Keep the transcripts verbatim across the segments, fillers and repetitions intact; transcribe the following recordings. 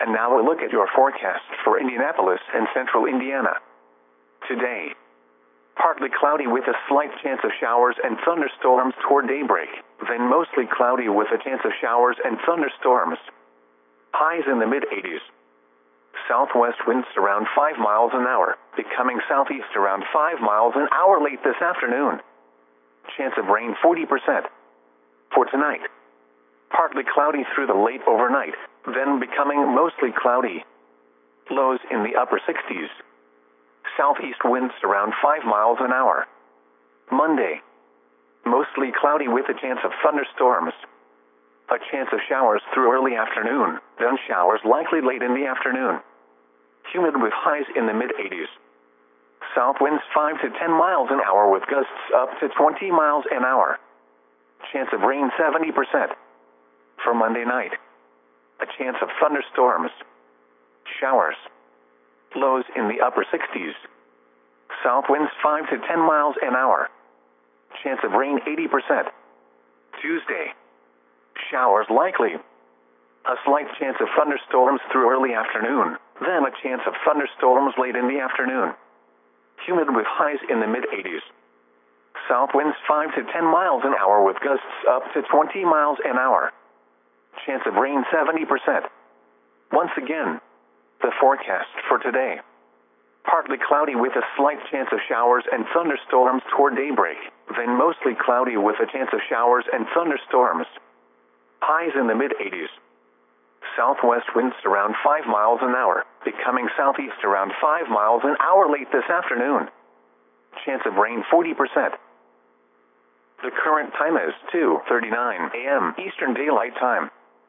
And now a look at your forecast for Indianapolis and central Indiana. Today, partly cloudy with a slight chance of showers and thunderstorms toward daybreak, then mostly cloudy with a chance of showers and thunderstorms. Highs in the mid eighties. Southwest winds around five miles an hour, becoming southeast around five miles an hour late this afternoon. Chance of rain forty percent. For tonight, partly cloudy through the late overnight, then becoming mostly cloudy. Lows in the upper sixties. Southeast winds around five miles an hour. Monday, mostly cloudy with a chance of thunderstorms. A chance of showers through early afternoon, then showers likely late in the afternoon. Humid with highs in the mid eighties. South winds five to ten miles an hour with gusts up to twenty miles an hour. Chance of rain seventy percent. For Monday night, a chance of thunderstorms. Showers. Lows in the upper sixties. South winds five to ten miles an hour. Chance of rain eighty percent. Tuesday, showers likely. A slight chance of thunderstorms through early afternoon, then a chance of thunderstorms late in the afternoon. Humid with highs in the mid eighties. South winds five to ten miles an hour with gusts up to twenty miles an hour. Chance of rain seventy percent. Once again, the forecast for today. Partly cloudy with a slight chance of showers and thunderstorms toward daybreak, then mostly cloudy with a chance of showers and thunderstorms. Highs in the mid eighties. Southwest winds around five miles an hour, becoming southeast around five miles an hour late this afternoon. Chance of rain forty percent. The current time is two thirty-nine a m Eastern Daylight Time.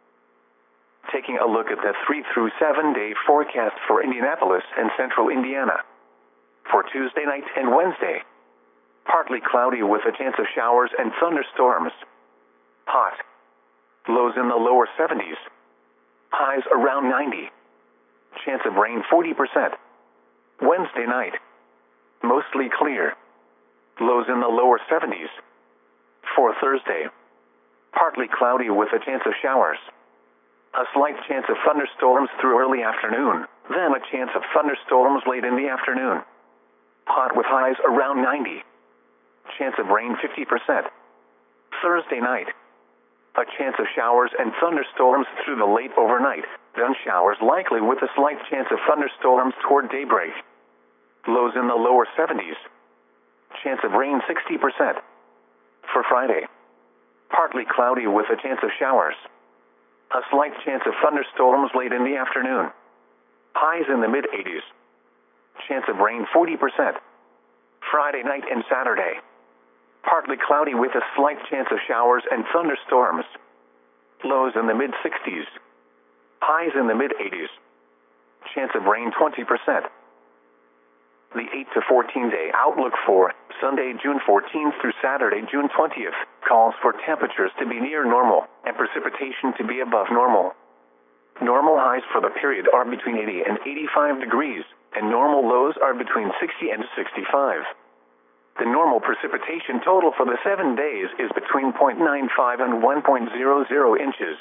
Taking a look at the three through seven day forecast for Indianapolis and central Indiana. For Tuesday night and Wednesday, partly cloudy with a chance of showers and thunderstorms. Hot. Lows in the lower seventies. Highs around ninety. Chance of rain forty percent. Wednesday night, mostly clear. Lows in the lower seventies. For Thursday, partly cloudy with a chance of showers. A slight chance of thunderstorms through early afternoon, then a chance of thunderstorms late in the afternoon. Hot with highs around ninety. Chance of rain fifty percent. Thursday night, a chance of showers and thunderstorms through the late overnight, then showers likely with a slight chance of thunderstorms toward daybreak. Lows in the lower seventies. Chance of rain sixty percent. For Friday, partly cloudy with a chance of showers. A slight chance of thunderstorms late in the afternoon. Highs in the mid eighties. Chance of rain forty percent. Friday night and Saturday, partly cloudy with a slight chance of showers and thunderstorms. Lows in the mid sixties. Highs in the mid eighties. Chance of rain twenty percent. The eight to fourteen day outlook for Sunday, June fourteenth through Saturday, June twentieth, calls for temperatures to be near normal and precipitation to be above normal. Normal highs for the period are between eighty and eighty-five degrees, and normal lows are between sixty and sixty-five. The normal precipitation total for the seven days is between zero point nine five and one point zero zero inches.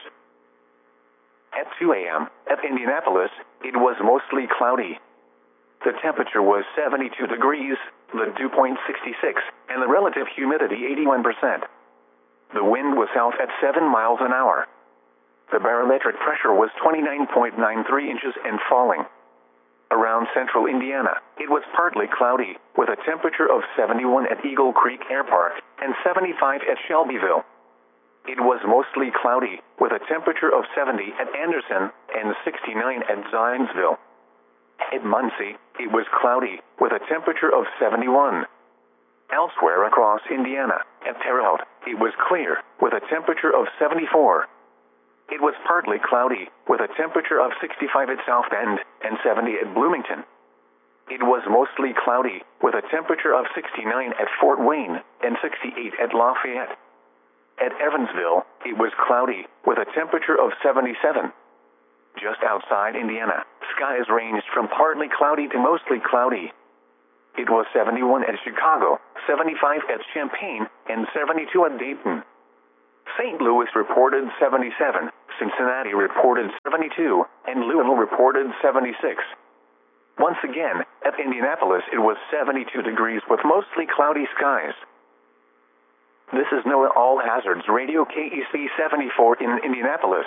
At two a m at Indianapolis, it was mostly cloudy. The temperature was seventy-two degrees, the dew point sixty-six, and the relative humidity eighty-one percent. The wind was south at seven miles an hour. The barometric pressure was twenty-nine point nine three inches and falling. Around central Indiana, it was partly cloudy, with a temperature of seventy-one at Eagle Creek Air Park and seventy-five at Shelbyville. It was mostly cloudy, with a temperature of seventy at Anderson and sixty-nine at Zionsville. At Muncie, it was cloudy, with a temperature of seventy-one. Elsewhere across Indiana, at Terre Haute, it was clear, with a temperature of seventy-four. It was partly cloudy, with a temperature of sixty-five at South Bend and seventy at Bloomington. It was mostly cloudy, with a temperature of sixty-nine at Fort Wayne and sixty-eight at Lafayette. At Evansville, it was cloudy, with a temperature of seventy-seven. Just outside Indiana, skies ranged from partly cloudy to mostly cloudy. It was seventy-one at Chicago, seventy-five at Champaign, and seventy-two at Dayton. Saint Louis reported seventy-seven, Cincinnati reported seventy-two, and Louisville reported seventy-six. Once again, at Indianapolis it was seventy-two degrees with mostly cloudy skies. This is NOAA All Hazards Radio K E C seventy-four in Indianapolis.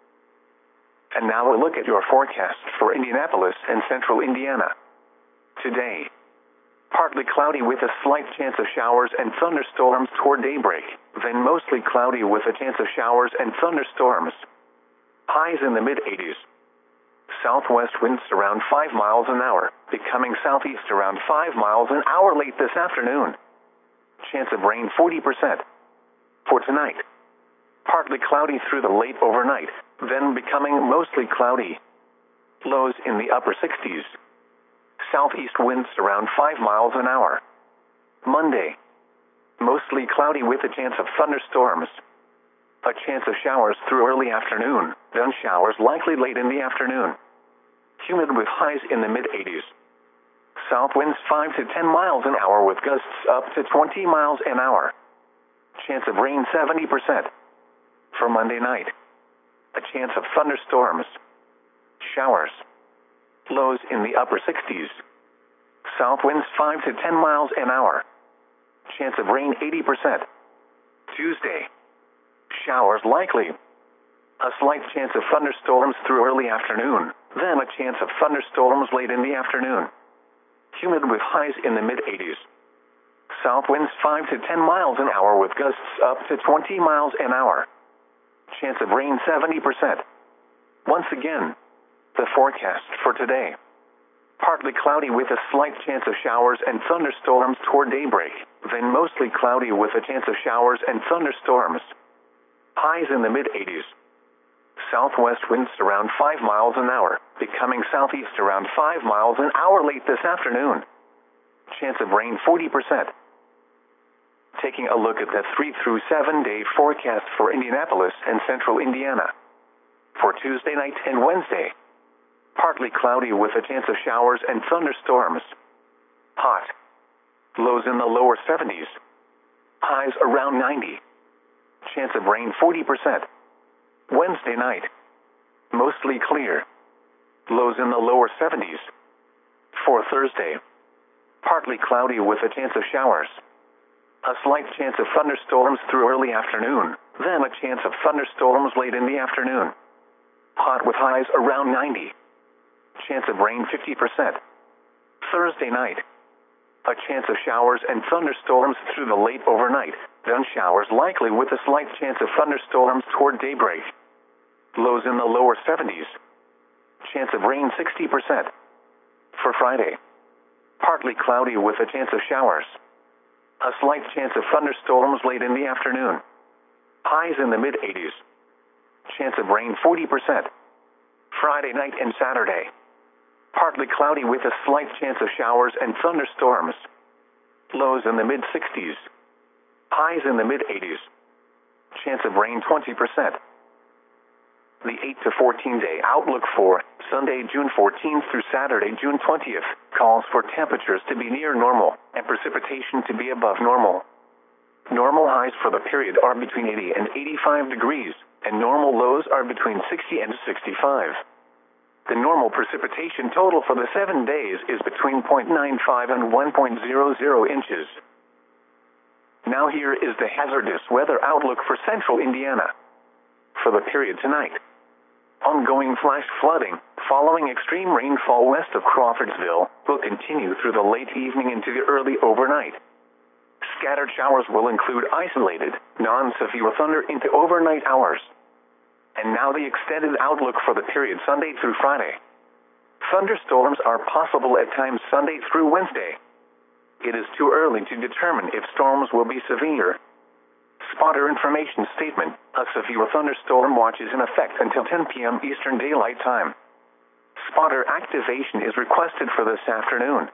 And now a look at your forecast for Indianapolis and central Indiana. Today, partly cloudy with a slight chance of showers and thunderstorms toward daybreak, then mostly cloudy with a chance of showers and thunderstorms. Highs in the mid eighties. Southwest winds around five miles an hour, becoming southeast around five miles an hour late this afternoon. Chance of rain forty percent. For tonight, partly cloudy through the late overnight, then becoming mostly cloudy. Lows in the upper sixties. Southeast winds around five miles an hour. Monday, mostly cloudy with a chance of thunderstorms. A chance of showers through early afternoon, then showers likely late in the afternoon. Humid with highs in the mid eighties. South winds five to ten miles an hour with gusts up to twenty miles an hour. Chance of rain seventy percent. For Monday night, a chance of thunderstorms. Showers. Lows in the upper sixties. South winds five to ten miles an hour. Chance of rain eighty percent. Tuesday, showers likely. A slight chance of thunderstorms through early afternoon, then a chance of thunderstorms late in the afternoon. Humid with highs in the mid eighties. South winds five to ten miles an hour with gusts up to twenty miles an hour. Chance of rain seventy percent. Once again, the forecast for today. Partly cloudy with a slight chance of showers and thunderstorms toward daybreak, then mostly cloudy with a chance of showers and thunderstorms. Highs in the mid eighties. Southwest winds around five miles an hour, becoming southeast around five miles an hour late this afternoon. Chance of rain forty percent. Taking a look at the three through seven day forecast for Indianapolis and central Indiana. For Tuesday night and Wednesday, partly cloudy with a chance of showers and thunderstorms. Hot. Lows in the lower seventies. Highs around ninety. Chance of rain forty percent. Wednesday night, mostly clear. Lows in the lower seventies. For Thursday, partly cloudy with a chance of showers. A slight chance of thunderstorms through early afternoon, then a chance of thunderstorms late in the afternoon. Hot with highs around ninety. Chance of rain fifty percent. Thursday night, a chance of showers and thunderstorms through the late overnight, then showers likely with a slight chance of thunderstorms toward daybreak. Lows in the lower seventies. Chance of rain sixty percent. For Friday, partly cloudy with a chance of showers. A slight chance of thunderstorms late in the afternoon. Highs in the mid eighties. Chance of rain forty percent. Friday night and Saturday, partly cloudy with a slight chance of showers and thunderstorms. Lows in the mid sixties. Highs in the mid eighties. Chance of rain twenty percent. The eight to fourteen day outlook for Sunday, June fourteenth through Saturday, June twentieth, calls for temperatures to be near normal and precipitation to be above normal. Normal highs for the period are between eighty and eighty-five degrees, and normal lows are between sixty and sixty-five. The normal precipitation total for the seven days is between zero point nine five and one point zero zero inches. Now here is the hazardous weather outlook for central Indiana. For the period tonight, ongoing flash flooding, following extreme rainfall west of Crawfordsville, will continue through the late evening into the early overnight. Scattered showers will include isolated, non-severe thunder into overnight hours. And now the extended outlook for the period Sunday through Friday. Thunderstorms are possible at times Sunday through Wednesday. It is too early to determine if storms will be severe. Spotter information statement: a severe thunderstorm watch is in effect until ten p m Eastern Daylight Time. Spotter activation is requested for this afternoon.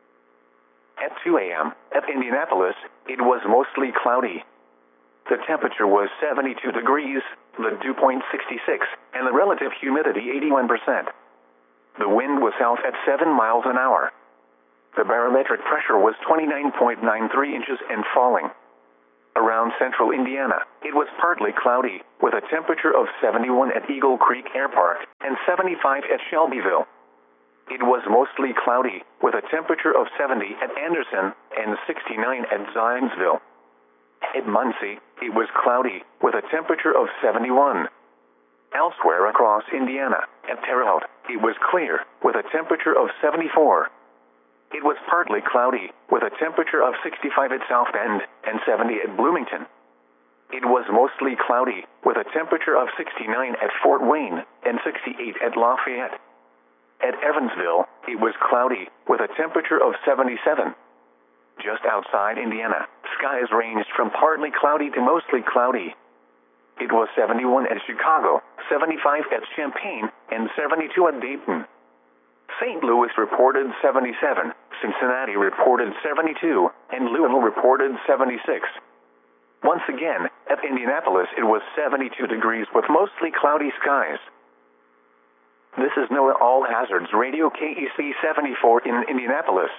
At two a m at Indianapolis, it was mostly cloudy. The temperature was seventy-two degrees, the dew point sixty-six, and the relative humidity eighty-one percent. The wind was south at seven miles an hour. The barometric pressure was twenty-nine point nine three inches and falling. Around central Indiana, it was partly cloudy, with a temperature of seventy-one at Eagle Creek Air Park and seventy-five at Shelbyville. It was mostly cloudy, with a temperature of seventy at Anderson and sixty-nine at Zionsville. At Muncie, it was cloudy, with a temperature of seventy-one. Elsewhere across Indiana, at Terre Haute, it was clear, with a temperature of seventy-four. It was partly cloudy, with a temperature of sixty-five at South Bend and seventy at Bloomington. It was mostly cloudy, with a temperature of sixty-nine at Fort Wayne and sixty-eight at Lafayette. At Evansville, it was cloudy, with a temperature of seventy-seven. Just outside Indiana, skies ranged from partly cloudy to mostly cloudy. It was seventy-one at Chicago, seventy-five at Champaign, and seventy-two at Dayton. Saint Louis reported seventy-seven, Cincinnati reported seventy-two, and Louisville reported seventy-six. Once again, at Indianapolis it was seventy-two degrees with mostly cloudy skies. This is NOAA All Hazards Radio K E C seventy-four in Indianapolis.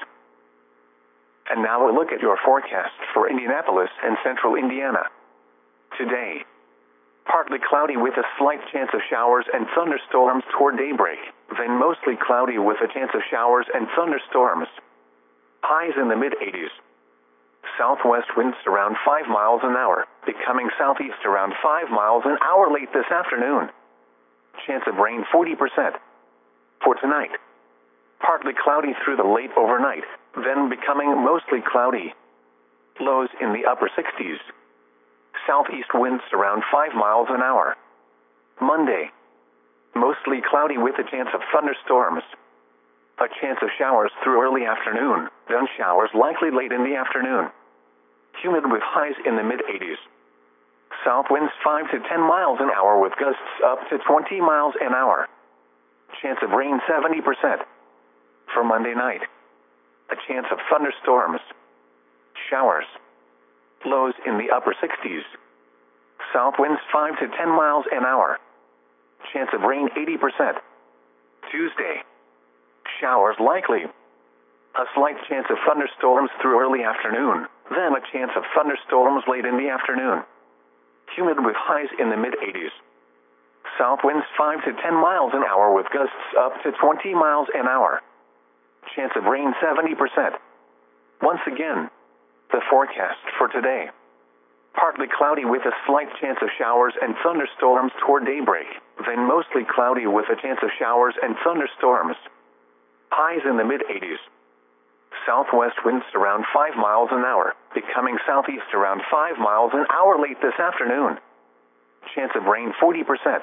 And now a look at your forecast for Indianapolis and central Indiana. Today, partly cloudy with a slight chance of showers and thunderstorms toward daybreak, then mostly cloudy with a chance of showers and thunderstorms. Highs in the mid eighties. Southwest winds around five miles an hour, becoming southeast around five miles an hour late this afternoon. Chance of rain forty percent. For tonight, partly cloudy through the late overnight, then becoming mostly cloudy. Lows in the upper sixties. Southeast winds around five miles an hour. Monday, mostly cloudy with a chance of thunderstorms. A chance of showers through early afternoon, then showers likely late in the afternoon. Humid with highs in the mid eighties. South winds five to ten miles an hour with gusts up to twenty miles an hour. Chance of rain seventy percent. For Monday night, a chance of thunderstorms. Showers. Lows in the upper sixties. South winds five to ten miles an hour. Chance of rain eighty percent. Tuesday, showers likely. A slight chance of thunderstorms through early afternoon, then a chance of thunderstorms late in the afternoon. Humid with highs in the mid eighties. South winds five to ten miles an hour with gusts up to twenty miles an hour. Chance of rain seventy percent. Once again, the forecast for today. Partly cloudy with a slight chance of showers and thunderstorms toward daybreak, then mostly cloudy with a chance of showers and thunderstorms. Highs in the mid eighties. Southwest winds around five miles an hour, becoming southeast around five miles an hour late this afternoon. Chance of rain forty percent.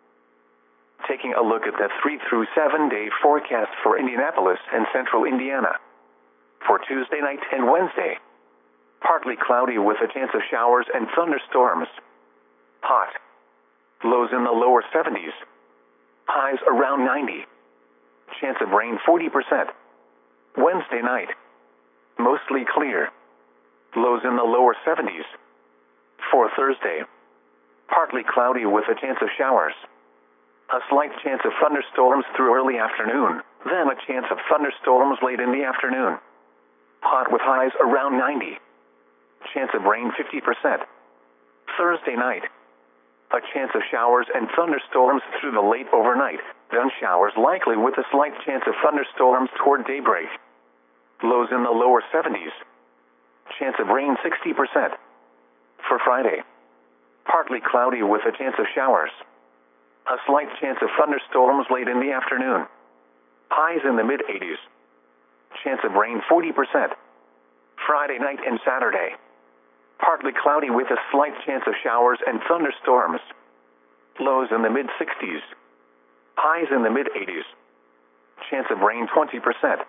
Taking a look at the three through seven day forecast for Indianapolis and central Indiana. For Tuesday night and Wednesday, partly cloudy with a chance of showers and thunderstorms. Hot. Lows in the lower seventies. Highs around ninety. Chance of rain forty percent. Wednesday night, mostly clear. Lows in the lower seventies. For Thursday, partly cloudy with a chance of showers. A slight chance of thunderstorms through early afternoon, then a chance of thunderstorms late in the afternoon. Hot with highs around ninety. Chance of rain fifty percent. Thursday night, a chance of showers and thunderstorms through the late overnight, then showers likely with a slight chance of thunderstorms toward daybreak. Lows in the lower seventies. Chance of rain sixty percent. For Friday, partly cloudy with a chance of showers. A slight chance of thunderstorms late in the afternoon. Highs in the mid eighties. Chance of rain forty percent. Friday night and Saturday, partly cloudy with a slight chance of showers and thunderstorms. Lows in the mid sixties. Highs in the mid eighties. Chance of rain twenty percent.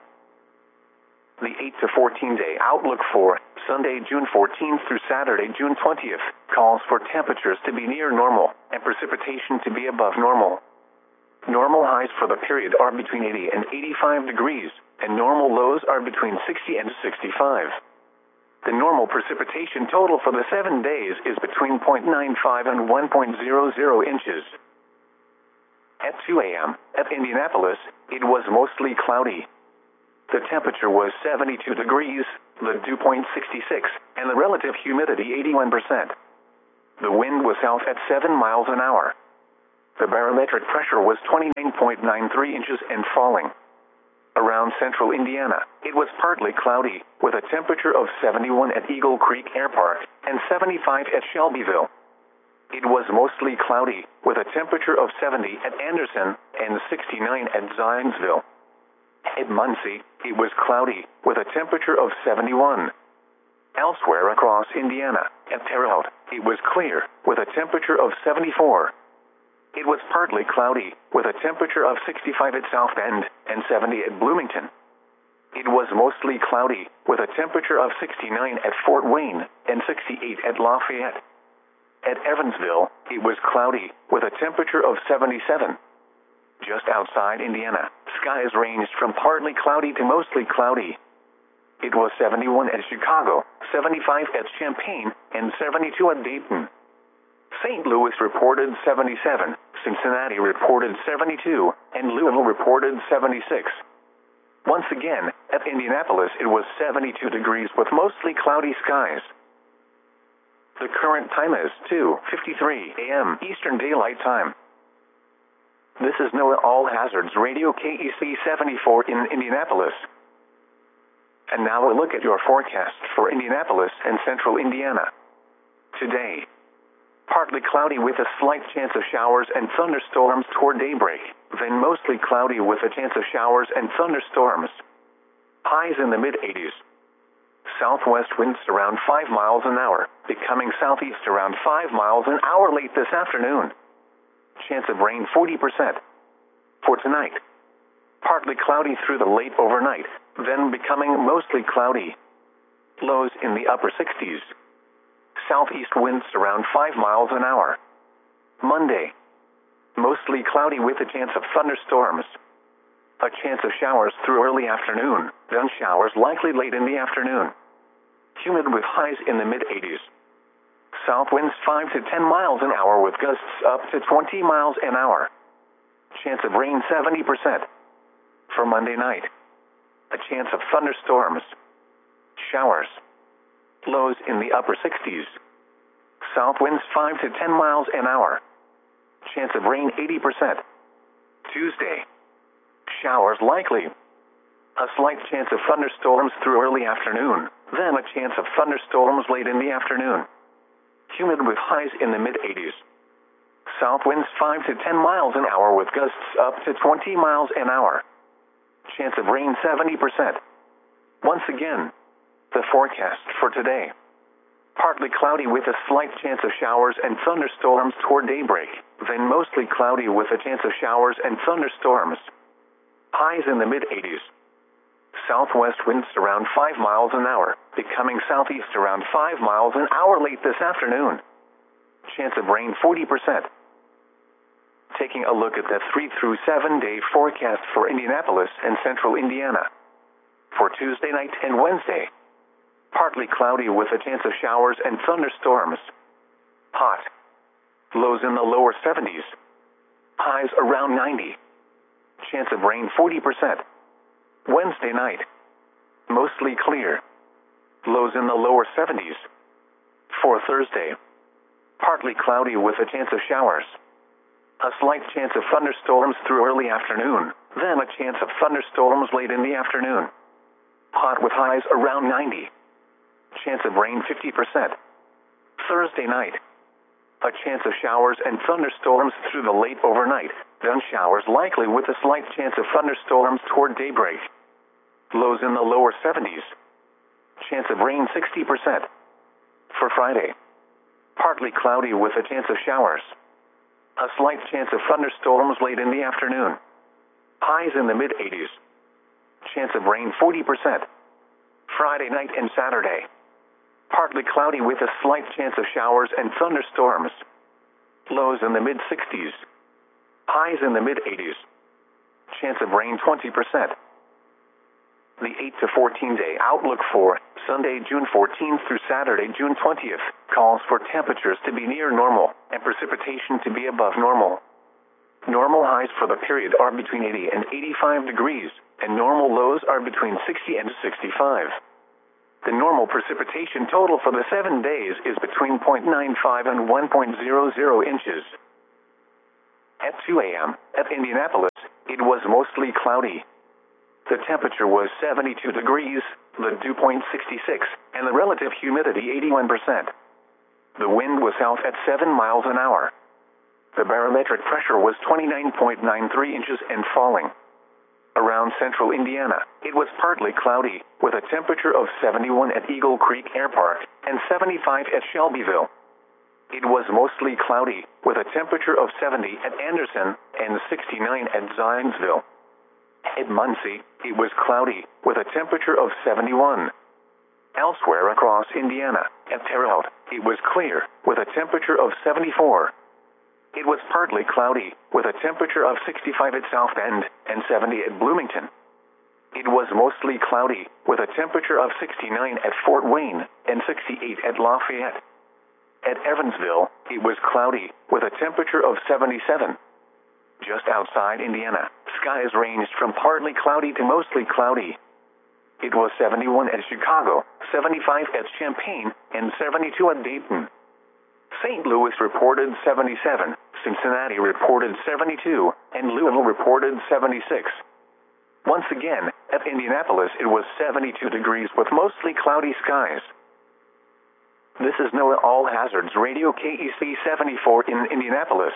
The eight to fourteen day outlook for Sunday, June fourteenth through Saturday, June twentieth, calls for temperatures to be near normal and precipitation to be above normal. Normal highs for the period are between eighty and eighty-five degrees, and normal lows are between sixty and sixty-five. The normal precipitation total for the seven days is between zero point nine five and one point zero zero inches. At two a m, at Indianapolis, it was mostly cloudy. The temperature was seventy-two degrees, the dew point sixty-six, and the relative humidity eighty-one percent. The wind was south at seven miles an hour. The barometric pressure was twenty-nine point nine three inches and falling. Around central Indiana, it was partly cloudy, with a temperature of seventy-one at Eagle Creek Air Park and seventy-five at Shelbyville. It was mostly cloudy, with a temperature of seventy at Anderson and sixty-nine at Zionsville. At Muncie, it was cloudy, with a temperature of seventy-one. Elsewhere across Indiana, at Terre Haute, it was clear, with a temperature of seventy-four. It was partly cloudy, with a temperature of sixty-five at South Bend and seventy at Bloomington. It was mostly cloudy, with a temperature of sixty-nine at Fort Wayne and sixty-eight at Lafayette. At Evansville, it was cloudy, with a temperature of seventy-seven. Just outside Indiana, skies ranged from partly cloudy to mostly cloudy. It was seventy-one at Chicago, seventy-five at Champaign, and seventy-two at Dayton. Saint Louis reported seventy-seven, Cincinnati reported seventy-two, and Louisville reported seventy-six. Once again, at Indianapolis it was seventy-two degrees with mostly cloudy skies. The current time is two fifty-three a m Eastern Daylight Time. This is NOAA All Hazards Radio K E C seventy-four in Indianapolis. And now a look at your forecast for Indianapolis and central Indiana. Today, partly cloudy with a slight chance of showers and thunderstorms toward daybreak, then mostly cloudy with a chance of showers and thunderstorms. Highs in the mid eighties. Southwest winds around five miles an hour, becoming southeast around five miles an hour late this afternoon. Chance of rain forty percent. For tonight, partly cloudy through the late overnight, then becoming mostly cloudy. Lows in the upper sixties. Southeast winds around five miles an hour. Monday, mostly cloudy with a chance of thunderstorms. A chance of showers through early afternoon, then showers likely late in the afternoon. Humid with highs in the mid eighties. South winds five to ten miles an hour with gusts up to twenty miles an hour. Chance of rain seventy percent. For Monday night, a chance of thunderstorms. Showers. Lows in the upper sixties. South winds five to ten miles an hour. Chance of rain eighty percent. Tuesday, showers likely. A slight chance of thunderstorms through early afternoon, then a chance of thunderstorms late in the afternoon. Humid with highs in the mid eighties. South winds five to ten miles an hour with gusts up to twenty miles an hour. Chance of rain seventy percent. Once again, the forecast for today. Partly cloudy with a slight chance of showers and thunderstorms toward daybreak, then mostly cloudy with a chance of showers and thunderstorms. Highs in the mid eighties. Southwest winds around five miles an hour, becoming southeast around five miles an hour late this afternoon. Chance of rain forty percent. Taking a look at the three through seven day forecast for Indianapolis and central Indiana. For Tuesday night and Wednesday, partly cloudy with a chance of showers and thunderstorms. Hot. Lows in the lower seventies. Highs around ninety. Chance of rain forty percent. Wednesday night, mostly clear. Lows in the lower seventies. For Thursday, partly cloudy with a chance of showers. A slight chance of thunderstorms through early afternoon, then a chance of thunderstorms late in the afternoon. Hot with highs around ninety. Chance of rain fifty percent. Thursday night, a chance of showers and thunderstorms through the late overnight, then showers likely with a slight chance of thunderstorms toward daybreak. Lows in the lower seventies. Chance of rain sixty percent. For Friday, partly cloudy with a chance of showers. A slight chance of thunderstorms late in the afternoon. Highs in the mid eighties. Chance of rain forty percent. Friday night and Saturday, partly cloudy with a slight chance of showers and thunderstorms. Lows in the mid sixties. Highs in the mid eighties. Chance of rain twenty percent. The eight to fourteen day outlook for Sunday, June fourteenth through Saturday, June twentieth, calls for temperatures to be near normal and precipitation to be above normal. Normal highs for the period are between eighty and eighty-five degrees, and normal lows are between sixty and sixty-five. The normal precipitation total for the seven days is between zero point nine five and one point zero zero inches. At two a m at Indianapolis, it was mostly cloudy. The temperature was seventy-two degrees, the dew point sixty-six, and the relative humidity eighty-one percent. The wind was south at seven miles an hour. The barometric pressure was twenty-nine point nine three inches and falling. Around central Indiana, it was partly cloudy, with a temperature of seventy-one at Eagle Creek Air Park and seventy-five at Shelbyville. It was mostly cloudy, with a temperature of seventy at Anderson and sixty-nine at Zionsville. At Muncie, it was cloudy, with a temperature of seventy-one. Elsewhere across Indiana, at Terre Haute, it was clear, with a temperature of seventy-four. It was partly cloudy, with a temperature of sixty-five at South Bend and seventy at Bloomington. It was mostly cloudy, with a temperature of sixty-nine at Fort Wayne and sixty-eight at Lafayette. At Evansville, it was cloudy, with a temperature of seventy-seven. Just outside Indiana, skies ranged from partly cloudy to mostly cloudy. It was seventy-one at Chicago, seventy-five at Champaign, and seventy-two at Dayton. Saint Louis reported seventy-seven, Cincinnati reported seventy-two, and Louisville reported seventy-six. Once again, at Indianapolis it was seventy-two degrees with mostly cloudy skies. This is NOAA All Hazards Radio K E C seventy-four in Indianapolis.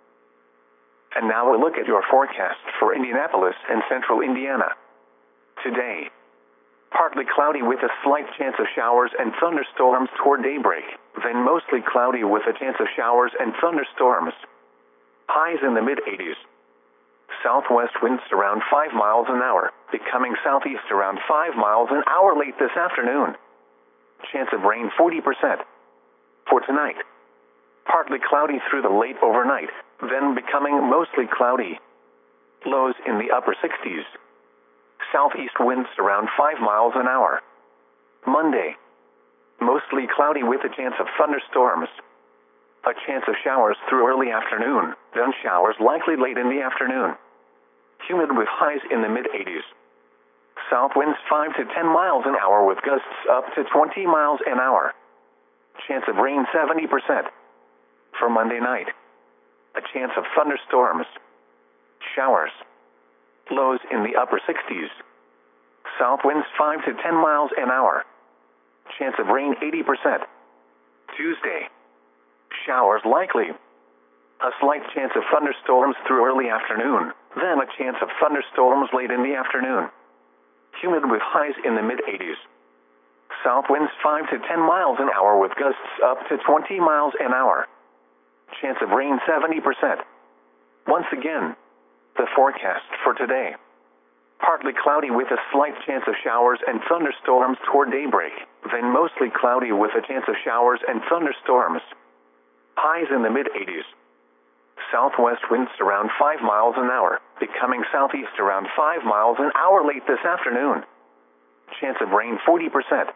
And now a look at your forecast for Indianapolis and central Indiana. Today, partly cloudy with a slight chance of showers and thunderstorms toward daybreak, then mostly cloudy with a chance of showers and thunderstorms. Highs in the mid eighties. Southwest winds around five miles an hour, becoming southeast around five miles an hour late this afternoon. Chance of rain forty percent. For tonight, partly cloudy through the late overnight, then becoming mostly cloudy. Lows in the upper sixties. Southeast winds around five miles an hour. Monday, mostly cloudy with a chance of thunderstorms. A chance of showers through early afternoon, then showers likely late in the afternoon. Humid with highs in the mid eighties. South winds five to ten miles an hour with gusts up to twenty miles an hour. Chance of rain seventy percent. For Monday night, a chance of thunderstorms. Showers. Lows in the upper sixties. South winds five to ten miles an hour. Chance of rain eighty percent. Tuesday, showers likely. A slight chance of thunderstorms through early afternoon, then a chance of thunderstorms late in the afternoon. Humid with highs in the mid eighties. South winds five to ten miles an hour with gusts up to twenty miles an hour. Chance of rain seventy percent. Once again, the forecast for today. Partly cloudy with a slight chance of showers and thunderstorms toward daybreak, then mostly cloudy with a chance of showers and thunderstorms. Highs in the mid eighties. Southwest winds around five miles an hour, becoming southeast around five miles an hour late this afternoon. Chance of rain forty percent.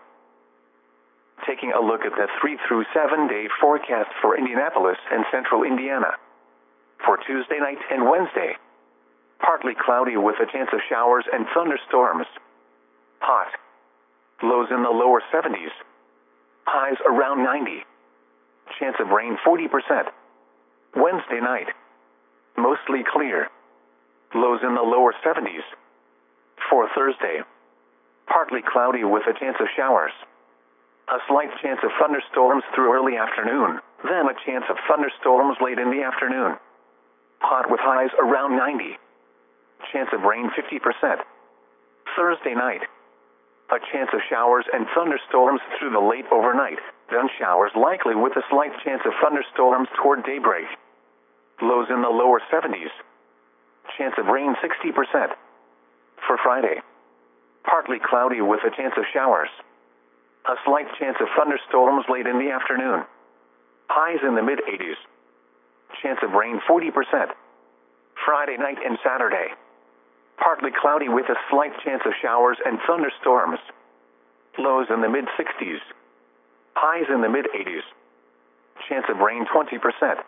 Taking a look at the three through seven day forecast for Indianapolis and central Indiana. For Tuesday night and Wednesday, partly cloudy with a chance of showers and thunderstorms. Hot. Lows in the lower seventies. Highs around ninety. Chance of rain forty percent. Wednesday night, mostly clear. Lows in the lower seventies. For Thursday, partly cloudy with a chance of showers. A slight chance of thunderstorms through early afternoon, then a chance of thunderstorms late in the afternoon. Hot with highs around ninety. Chance of rain fifty percent. Thursday night, a chance of showers and thunderstorms through the late overnight, then showers likely with a slight chance of thunderstorms toward daybreak. Lows in the lower seventies. Chance of rain sixty percent. For Friday, partly cloudy with a chance of showers. A slight chance of thunderstorms late in the afternoon. Highs in the mid eighties. Chance of rain forty percent. Friday night and Saturday, partly cloudy with a slight chance of showers and thunderstorms. Lows in the mid sixties. Highs in the mid eighties. Chance of rain twenty percent.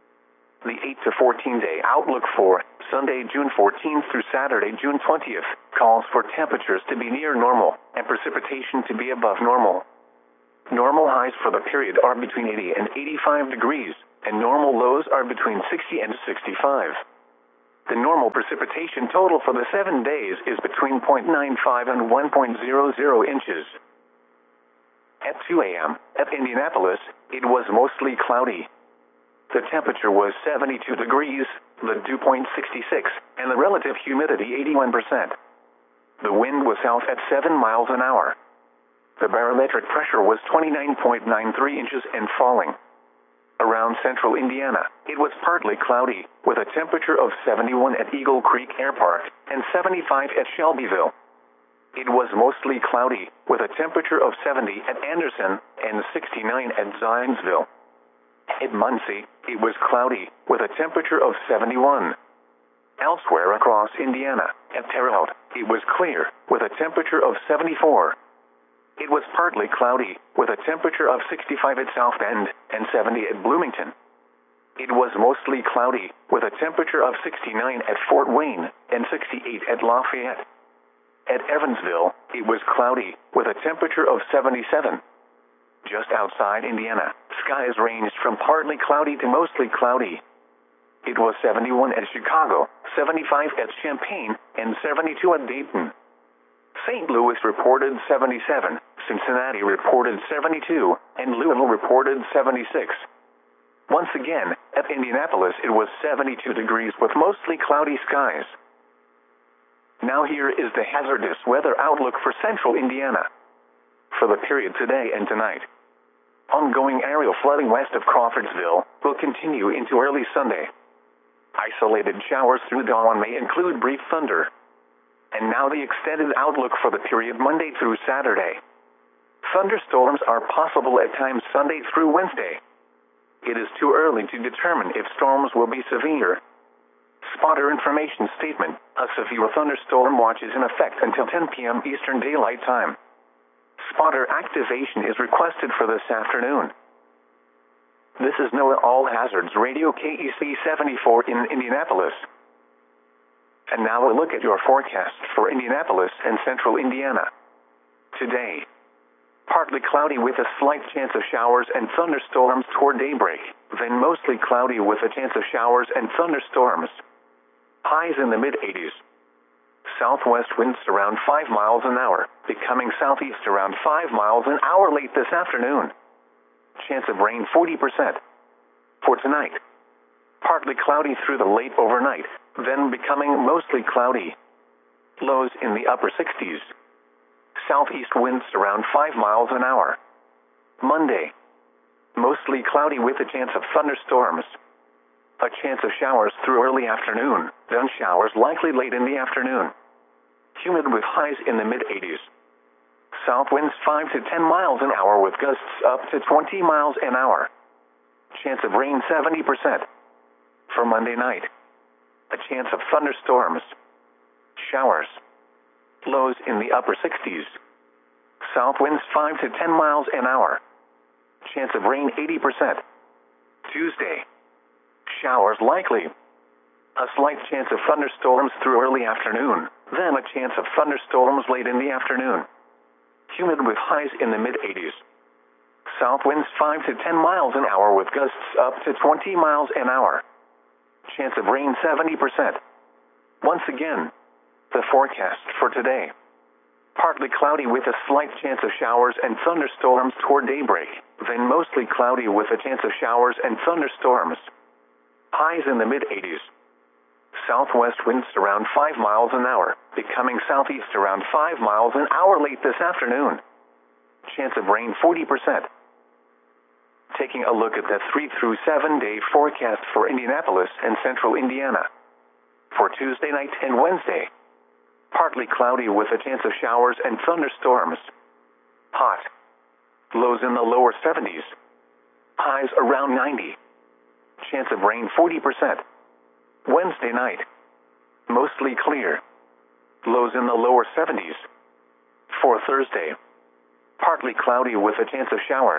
The eight to fourteen day outlook for Sunday, June fourteenth through Saturday, June twentieth. calls for temperatures to be near normal and precipitation to be above normal. Normal highs for the period are between eighty and eighty-five degrees, and normal lows are between sixty and sixty-five. The normal precipitation total for the seven days is between zero point nine five and one point zero zero inches. At two a m at Indianapolis, it was mostly cloudy. The temperature was seventy-two degrees, the dew point sixty-six, and the relative humidity eighty-one percent. The wind was south at seven miles an hour. The barometric pressure was twenty-nine point nine three inches and falling. Around central Indiana, it was partly cloudy, with a temperature of seventy-one at Eagle Creek Air Park and seventy-five at Shelbyville. It was mostly cloudy, with a temperature of seventy at Anderson and sixty-nine at Zionsville. At Muncie, it was cloudy, with a temperature of seventy-one. Elsewhere across Indiana, at Terre Haute, it was clear, with a temperature of seventy-four. It was partly cloudy, with a temperature of sixty-five at South Bend and seventy at Bloomington. It was mostly cloudy, with a temperature of sixty-nine at Fort Wayne and sixty-eight at Lafayette. At Evansville, it was cloudy, with a temperature of seventy-seven. Just outside Indiana, skies ranged from partly cloudy to mostly cloudy. It was seventy-one at Chicago, seventy-five at Champaign, and seventy-two at Dayton. Saint Louis reported seventy-seven, Cincinnati reported seventy-two, and Louisville reported seventy-six. Once again, at Indianapolis it was seventy-two degrees with mostly cloudy skies. Now here is the hazardous weather outlook for central Indiana. For the period today and tonight, ongoing aerial flooding west of Crawfordsville will continue into early Sunday. Isolated showers through dawn may include brief thunder. And now the extended outlook for the period Monday through Saturday. Thunderstorms are possible at times Sunday through Wednesday. It is too early to determine if storms will be severe. Spotter information statement: a severe thunderstorm watch is in effect until ten p m Eastern Daylight Time. Spotter activation is requested for this afternoon. This is NOAA All Hazards Radio K E C seventy-four in Indianapolis. And now a look at your forecast for Indianapolis and central Indiana. Today, partly cloudy with a slight chance of showers and thunderstorms toward daybreak, then mostly cloudy with a chance of showers and thunderstorms. Highs in the mid eighties. Southwest winds around five miles an hour, becoming southeast around five miles an hour late this afternoon. Chance of rain forty percent. For tonight, partly cloudy through the late overnight, then becoming mostly cloudy. Lows in the upper sixties. Southeast winds around five miles an hour. Monday, mostly cloudy with a chance of thunderstorms. A chance of showers through early afternoon, then showers likely late in the afternoon. Humid with highs in the mid eighties. South winds five to ten miles an hour with gusts up to twenty miles an hour. Chance of rain seventy percent. For Monday night, a chance of thunderstorms. Showers. Lows in the upper sixties. South winds five to ten miles an hour. Chance of rain eighty percent. Tuesday, showers likely. A slight chance of thunderstorms through early afternoon, then a chance of thunderstorms late in the afternoon. Humid with highs in the mid eighties. South winds five to ten miles an hour with gusts up to twenty miles an hour. Chance of rain seventy percent. Once again, the forecast for today. Partly cloudy with a slight chance of showers and thunderstorms toward daybreak, then mostly cloudy with a chance of showers and thunderstorms. Highs in the mid eighties. Southwest winds around five miles an hour, becoming southeast around five miles an hour late this afternoon. Chance of rain forty percent. Taking a look at the three through seven day forecast for Indianapolis and central Indiana. For Tuesday night and Wednesday, partly cloudy with a chance of showers and thunderstorms. Hot. Lows in the lower seventies. Highs around ninety. Chance of rain forty percent. Wednesday night, mostly clear. Lows in the lower seventies. For Thursday, partly cloudy with a chance of showers.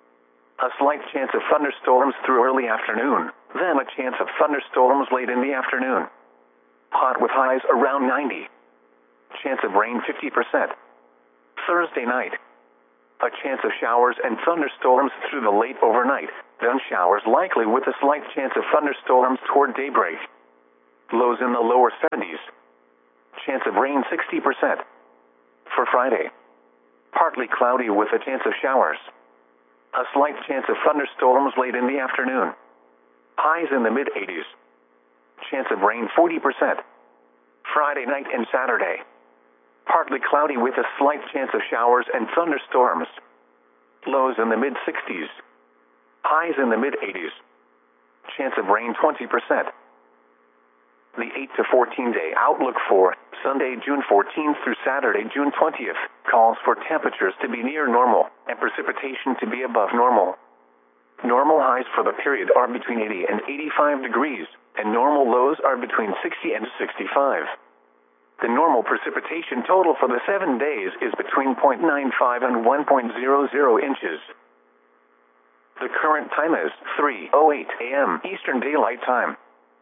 A slight chance of thunderstorms through early afternoon, then a chance of thunderstorms late in the afternoon. Hot with highs around ninety. chance of rain fifty percent. Thursday night, a chance of showers and thunderstorms through the late overnight, then showers likely with a slight chance of thunderstorms toward daybreak. Lows in the lower seventies. Chance of rain sixty percent. For Friday, partly cloudy with a chance of showers. A slight chance of thunderstorms late in the afternoon. Highs in the mid-eighties. Chance of rain forty percent. Friday night and Saturday, partly cloudy with a slight chance of showers and thunderstorms. Lows in the mid-sixties. Highs in the mid-eighties. Chance of rain twenty percent. The eight to fourteen day outlook for Sunday, June fourteenth through Saturday, June twentieth, calls for temperatures to be near normal and precipitation to be above normal. Normal highs for the period are between eighty and eighty-five degrees, and normal lows are between sixty and sixty-five. The normal precipitation total for the seven days is between zero point nine five and one point zero zero inches. The current time is three oh eight a m Eastern Daylight Time.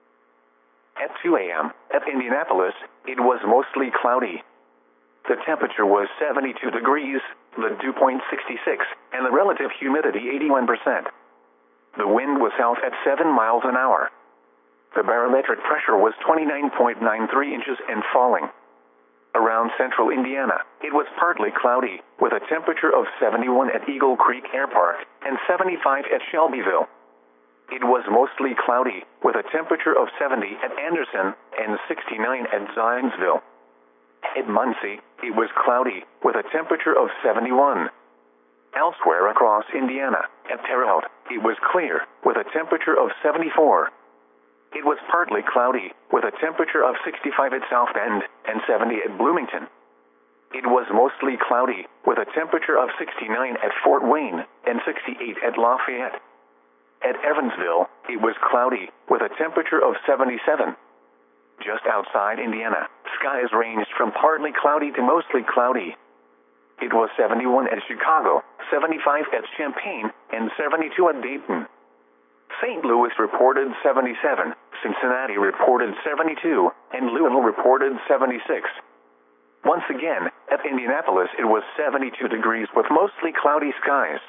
At two a m at Indianapolis, it was mostly cloudy. The temperature was seventy-two degrees, the dew point sixty-six, and the relative humidity eighty-one percent. The wind was south at seven miles an hour. The barometric pressure was twenty-nine point nine three inches and falling. Around central Indiana, it was partly cloudy, with a temperature of seventy-one at Eagle Creek Air Park and seventy-five at Shelbyville. It was mostly cloudy, with a temperature of seventy at Anderson and sixty-nine at Zionsville. At Muncie, it was cloudy, with a temperature of seventy-one. Elsewhere across Indiana, at Terre Haute, it was clear, with a temperature of seventy-four. It was partly cloudy, with a temperature of sixty-five at South Bend and seventy at Bloomington. It was mostly cloudy, with a temperature of sixty-nine at Fort Wayne and sixty-eight at Lafayette. At Evansville, it was cloudy, with a temperature of seventy-seven. Just outside Indiana, skies ranged from partly cloudy to mostly cloudy. It was seventy-one at Chicago, seventy-five at Champaign, and seventy-two at Dayton. Saint Louis reported seventy-seven, Cincinnati reported seventy-two, and Louisville reported seventy-six. Once again, at Indianapolis it was seventy-two degrees with mostly cloudy skies.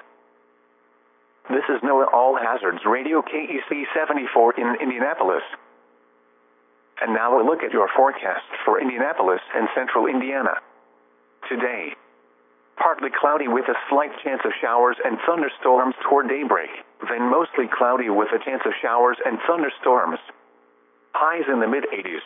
This is NOAA All Hazards Radio K E C seventy-four in Indianapolis. And now a look at your forecast for Indianapolis and central Indiana. Today, partly cloudy with a slight chance of showers and thunderstorms toward daybreak, then mostly cloudy with a chance of showers and thunderstorms. Highs in the mid-eighties.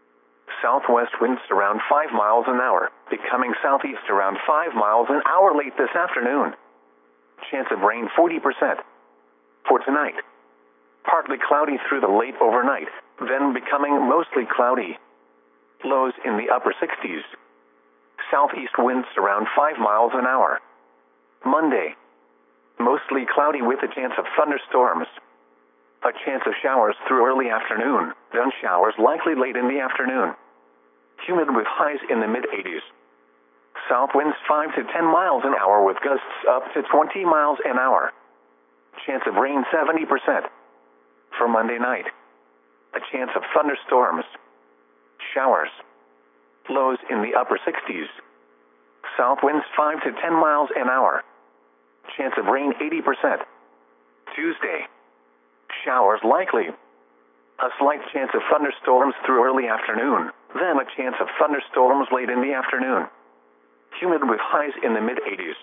Southwest winds around five miles an hour, becoming southeast around five miles an hour late this afternoon. Chance of rain forty percent. For tonight, partly cloudy through the late overnight, then becoming mostly cloudy. Lows in the upper sixties. Southeast winds around five miles an hour. Monday, mostly cloudy with a chance of thunderstorms. A chance of showers through early afternoon, then showers likely late in the afternoon. Humid with highs in the mid-eighties. South winds five to ten miles an hour with gusts up to twenty miles an hour. Chance of rain seventy percent. For Monday night, a chance of thunderstorms. Showers. Lows in the upper sixties. South winds five to ten miles an hour. Chance of rain eighty percent. Tuesday, showers likely. A slight chance of thunderstorms through early afternoon, then a chance of thunderstorms late in the afternoon. Humid with highs in the mid-eighties.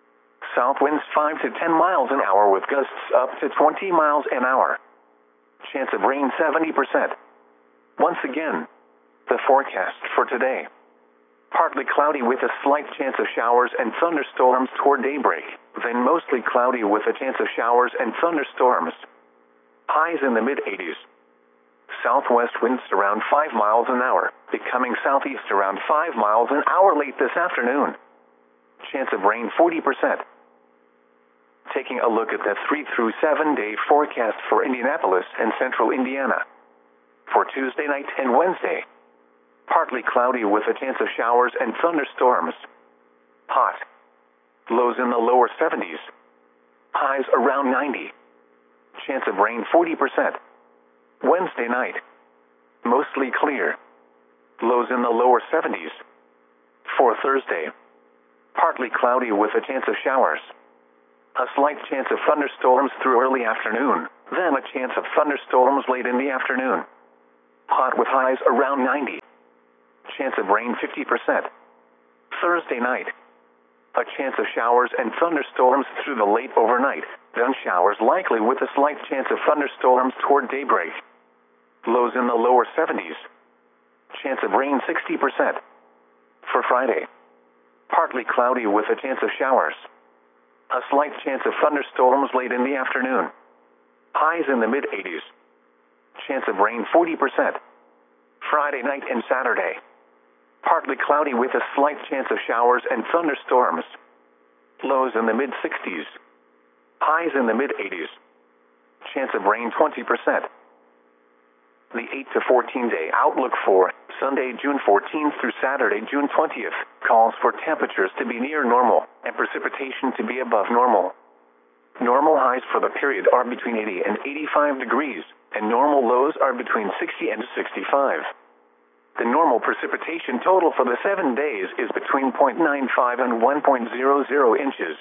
South winds five to ten miles an hour with gusts up to twenty miles an hour. Chance of rain seventy percent. Once again, the forecast for today. Partly cloudy with a slight chance of showers and thunderstorms toward daybreak, then mostly cloudy with a chance of showers and thunderstorms. Highs in the mid-eighties. Southwest winds around five miles an hour, becoming southeast around five miles an hour late this afternoon. Chance of rain forty percent. Taking a look at the three through seven day forecast for Indianapolis and central Indiana. For Tuesday night and Wednesday, partly cloudy with a chance of showers and thunderstorms. Hot. Lows in the lower seventies. Highs around ninety. Chance of rain forty percent. Wednesday night, mostly clear. Lows in the lower seventies. For Thursday, partly cloudy with a chance of showers. A slight chance of thunderstorms through early afternoon, then a chance of thunderstorms late in the afternoon. Hot with highs around ninety. Chance of rain fifty percent. Thursday night, a chance of showers and thunderstorms through the late overnight, then showers likely with a slight chance of thunderstorms toward daybreak. Lows in the lower seventies. Chance of rain sixty percent. For Friday, partly cloudy with a chance of showers. A slight chance of thunderstorms late in the afternoon. Highs in the mid eighties. Chance of rain forty percent. Friday night and Saturday, partly cloudy with a slight chance of showers and thunderstorms. Lows in the mid sixties. Highs in the mid eighties. Chance of rain twenty percent. The eight to fourteen day outlook for Sunday, June fourteenth through Saturday, June twentieth, calls for temperatures to be near normal and precipitation to be above normal. Normal highs for the period are between eighty and eighty-five degrees, and normal lows are between sixty and sixty-five. The normal precipitation total for the seven days is between zero point nine five and one point zero zero inches.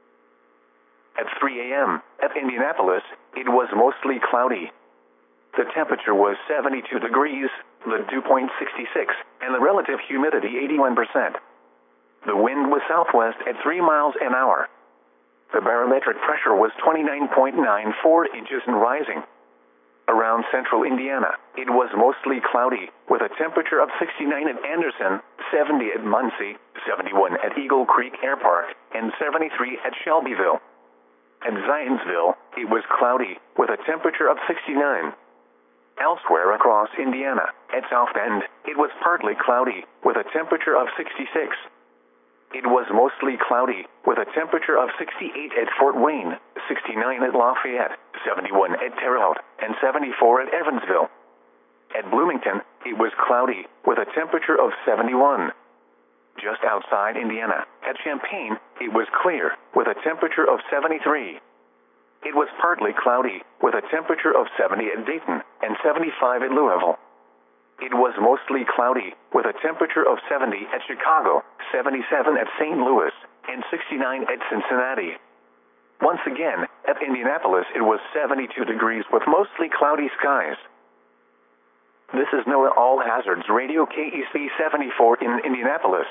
At three a m at Indianapolis, it was mostly cloudy. The temperature was seventy-two degrees, the dew point sixty-six, and the relative humidity eighty-one percent. The wind was southwest at three miles an hour. The barometric pressure was twenty-nine point nine four inches and rising. Around central Indiana, it was mostly cloudy, with a temperature of sixty-nine at Anderson, seventy at Muncie, seventy-one at Eagle Creek Air Park, and seventy-three at Shelbyville. At Zionsville, it was cloudy, with a temperature of sixty-nine. Elsewhere across Indiana, at South Bend, it was partly cloudy, with a temperature of sixty-six. It was mostly cloudy, with a temperature of sixty-eight at Fort Wayne, sixty-nine at Lafayette, seventy-one at Terre Haute, and seventy-four at Evansville. At Bloomington, it was cloudy, with a temperature of seventy-one. Just outside Indiana, at Champaign, it was clear, with a temperature of seventy-three. It was partly cloudy, with a temperature of seventy at Dayton, and seventy-five at Louisville. It was mostly cloudy, with a temperature of seventy at Chicago, seventy-seven at Saint Louis, and sixty-nine at Cincinnati. Once again, at Indianapolis it was seventy-two degrees with mostly cloudy skies. This is NOAA All Hazards Radio K E C seventy-four in Indianapolis.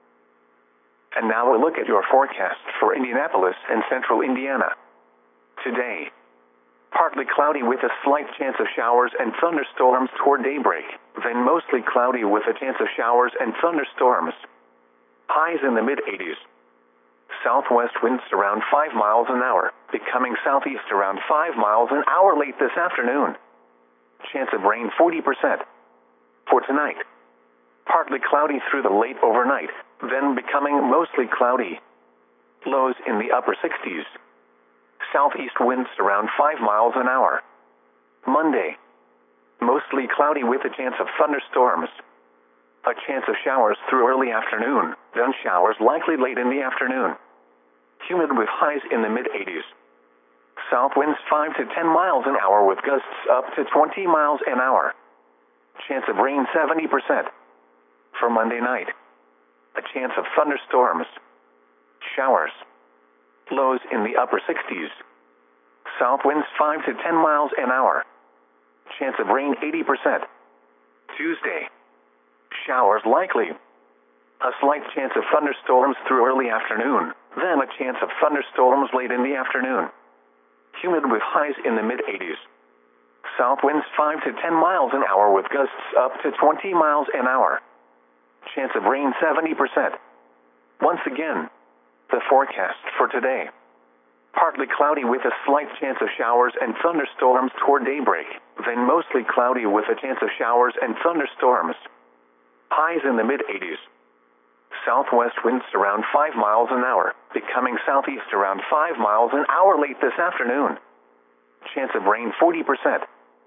And now a look at your forecast for Indianapolis and central Indiana. Today, partly cloudy with a slight chance of showers and thunderstorms toward daybreak, then mostly cloudy with a chance of showers and thunderstorms. Highs in the mid eighties. Southwest winds around five miles an hour, becoming southeast around five miles an hour late this afternoon. Chance of rain forty percent. For tonight, partly cloudy through the late overnight, then becoming mostly cloudy. Lows in the upper sixties. Southeast winds around five miles an hour. Monday, mostly cloudy with a chance of thunderstorms. A chance of showers through early afternoon, then showers likely late in the afternoon. Humid with highs in the mid eighties. South winds five to ten miles an hour with gusts up to twenty miles an hour. Chance of rain seventy percent. For Monday night, a chance of thunderstorms. Showers. Lows in the upper sixties. South winds five to ten miles an hour. Chance of rain eighty percent. Tuesday, showers likely. A slight chance of thunderstorms through early afternoon, then a chance of thunderstorms late in the afternoon. Humid with highs in the mid eighties. South winds five to ten miles an hour with gusts up to twenty miles an hour. Chance of rain seventy percent. Once again, the forecast for today. Partly cloudy with a slight chance of showers and thunderstorms toward daybreak, then mostly cloudy with a chance of showers and thunderstorms. Highs in the mid eighties. Southwest winds around five miles an hour, becoming southeast around five miles an hour late this afternoon. Chance of rain forty percent.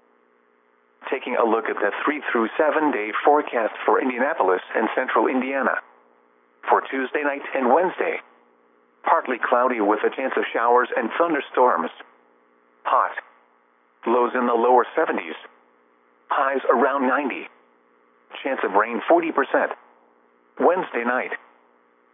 Taking a look at the three through seven day forecast for Indianapolis and central Indiana. For Tuesday night and Wednesday, partly cloudy with a chance of showers and thunderstorms. Hot. Lows in the lower seventies. Highs around ninety. Chance of rain forty percent. Wednesday night,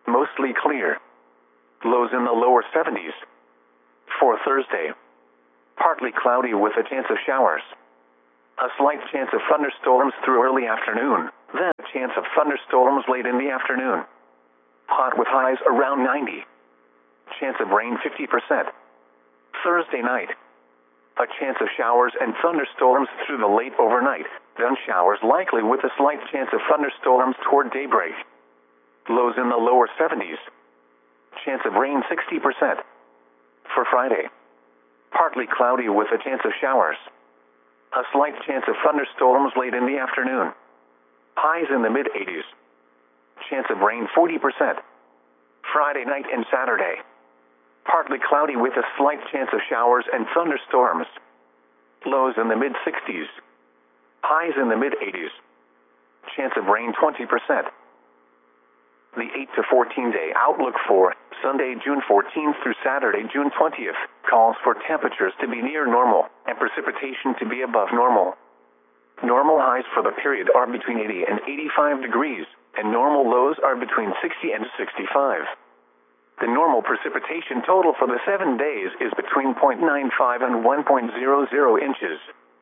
mostly clear. Lows in the lower seventies. For Thursday, partly cloudy with a chance of showers. A slight chance of thunderstorms through early afternoon, then a chance of thunderstorms late in the afternoon. Hot with highs around ninety. Chance of rain fifty percent. Thursday night, a chance of showers and thunderstorms through the late overnight, then showers likely with a slight chance of thunderstorms toward daybreak. Lows in the lower seventies. Chance of rain sixty percent. For Friday, partly cloudy with a chance of showers. A slight chance of thunderstorms late in the afternoon. Highs in the mid eighties. Chance of rain forty percent. Friday night and Saturday, partly cloudy with a slight chance of showers and thunderstorms. Lows in the mid sixties. Highs in the mid eighties. Chance of rain twenty percent. The eight to fourteen day outlook for Sunday, June fourteenth through Saturday, June twentieth, calls for temperatures to be near normal and precipitation to be above normal. Normal highs for the period are between eighty and eighty-five degrees, and normal lows are between sixty and sixty-five. The normal precipitation total for the seven days is between zero point nine five and one point zero zero inches.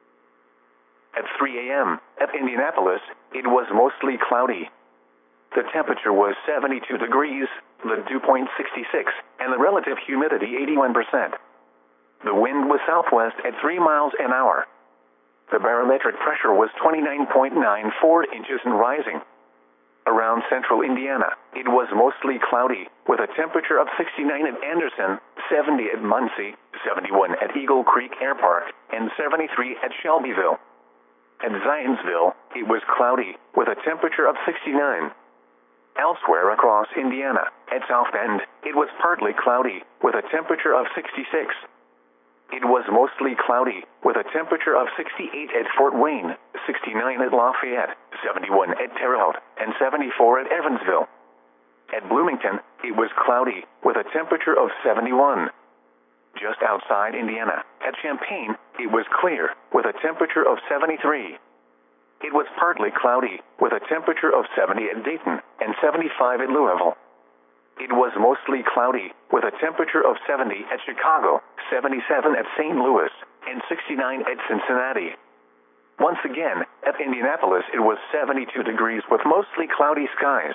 At three A M at Indianapolis, it was mostly cloudy. The temperature was seventy-two degrees, the dew point sixty-six, and the relative humidity eighty-one percent. The wind was southwest at three miles an hour. The barometric pressure was twenty-nine point nine four inches and rising. Around central Indiana, it was mostly cloudy, with a temperature of sixty-nine at Anderson, seventy at Muncie, seventy-one at Eagle Creek Air Park, and seventy-three at Shelbyville. At Zionsville, it was cloudy, with a temperature of sixty-nine. Elsewhere across Indiana, at South Bend, it was partly cloudy, with a temperature of sixty-six. It was mostly cloudy, with a temperature of sixty-eight at Fort Wayne, sixty-nine at Lafayette, seventy-one at Terre Haute, and seventy-four at Evansville. At Bloomington, it was cloudy, with a temperature of seventy-one. Just outside Indiana, at Champaign, it was clear, with a temperature of seventy-three. It was partly cloudy, with a temperature of seventy at Dayton, and seventy-five at Louisville. It was mostly cloudy, with a temperature of seventy at Chicago, seventy-seven at Saint Louis, and sixty-nine at Cincinnati. Once again, at Indianapolis it was seventy-two degrees with mostly cloudy skies.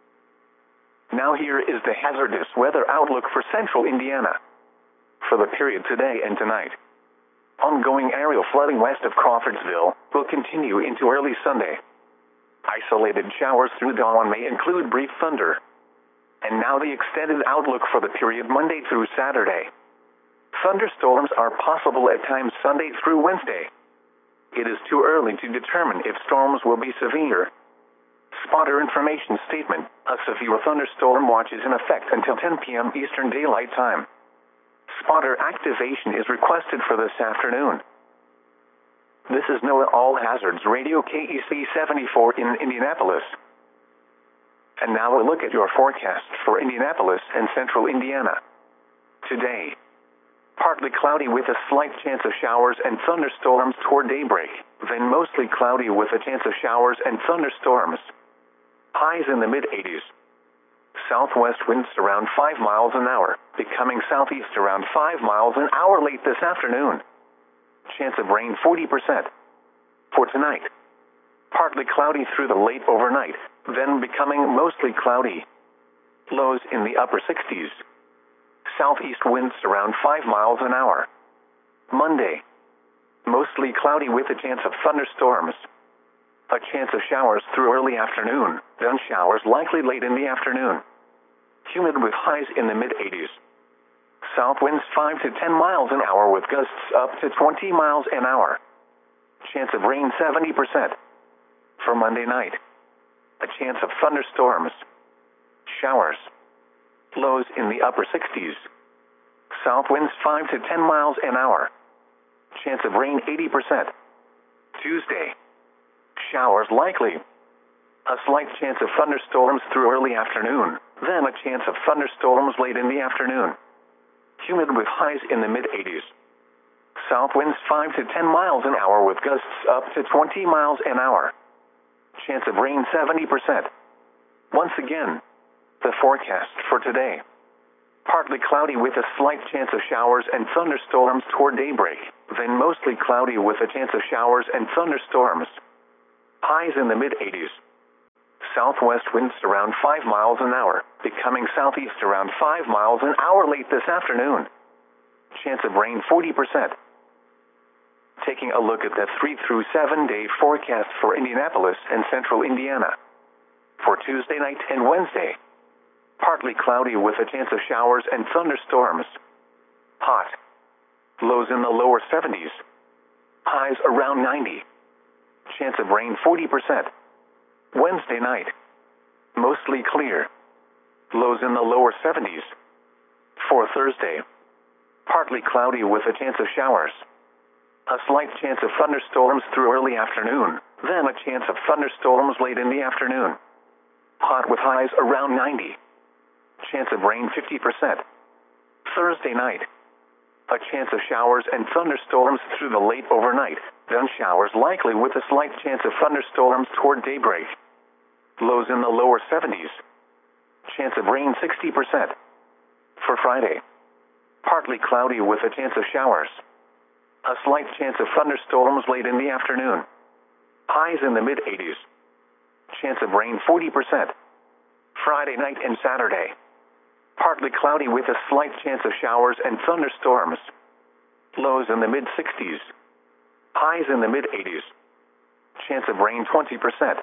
Now here is the hazardous weather outlook for central Indiana. For the period today and tonight, ongoing aerial flooding west of Crawfordsville will continue into early Sunday. Isolated showers through dawn may include brief thunder. And now the extended outlook for the period Monday through Saturday. Thunderstorms are possible at times Sunday through Wednesday. It is too early to determine if storms will be severe. Spotter information statement: a severe thunderstorm watch is in effect until ten P M Eastern Daylight Time. Spotter activation is requested for this afternoon. This is NOAA All Hazards Radio K E C seventy-four in Indianapolis. And now a look at your forecast for Indianapolis and central Indiana. Today, partly cloudy with a slight chance of showers and thunderstorms toward daybreak, then mostly cloudy with a chance of showers and thunderstorms. Highs in the mid eighties. Southwest winds around five miles an hour, becoming southeast around five miles an hour late this afternoon. Chance of rain forty percent. For tonight, partly cloudy through the late overnight, then becoming mostly cloudy. Lows in the upper sixties. Southeast winds around five miles an hour. Monday, mostly cloudy with a chance of thunderstorms. A chance of showers through early afternoon, then showers likely late in the afternoon. Humid with highs in the mid eighties. South winds five to ten miles an hour with gusts up to twenty miles an hour. Chance of rain seventy percent. For Monday night, a chance of thunderstorms. Showers. Lows in the upper sixties. South winds five to ten miles an hour. Chance of rain eighty percent. Tuesday, showers likely. A slight chance of thunderstorms through early afternoon, then a chance of thunderstorms late in the afternoon. Humid with highs in the mid eighties. South winds five to ten miles an hour with gusts up to twenty miles an hour. Chance of rain seventy percent. Once again, The forecast for today. Partly cloudy with a slight chance of showers and thunderstorms toward daybreak, then mostly cloudy with a chance of showers and thunderstorms. Highs in the mid eighties. Southwest winds around five miles an hour, becoming southeast around five miles an hour late this afternoon. Chance of rain forty percent. Taking a look at the three through seven day forecast for Indianapolis and central Indiana. For Tuesday night and Wednesday. Partly cloudy with a chance of showers and thunderstorms. Hot. Lows in the lower seventies. Highs around ninety. Chance of rain forty percent. Wednesday night. Mostly clear. Lows in the lower seventies. For Thursday. Partly cloudy with a chance of showers. A slight chance of thunderstorms through early afternoon, then a chance of thunderstorms late in the afternoon. Hot with highs around ninety. Chance of rain fifty percent. Thursday night. A chance of showers and thunderstorms through the late overnight, then showers likely with a slight chance of thunderstorms toward daybreak. Lows in the lower seventies. Chance of rain sixty percent. For Friday. Partly cloudy with a chance of showers. A slight chance of thunderstorms late in the afternoon. Highs in the mid eighties. Chance of rain forty percent. Friday night and Saturday. Partly cloudy with a slight chance of showers and thunderstorms. Lows in the mid sixties. Highs in the mid eighties. Chance of rain twenty percent.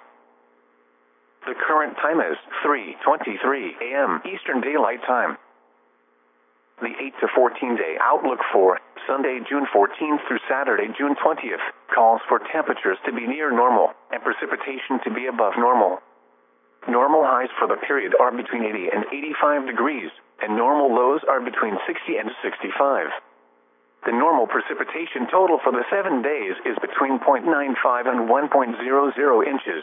The current time is three twenty-three a m Eastern Daylight Time. The eight to fourteen day outlook for Sunday, June fourteenth through Saturday, June twentieth, calls for temperatures to be near normal and precipitation to be above normal. Normal highs for the period are between eighty and eighty-five degrees, and normal lows are between sixty and sixty-five. The normal precipitation total for the seven days is between zero point nine five and one point zero zero inches.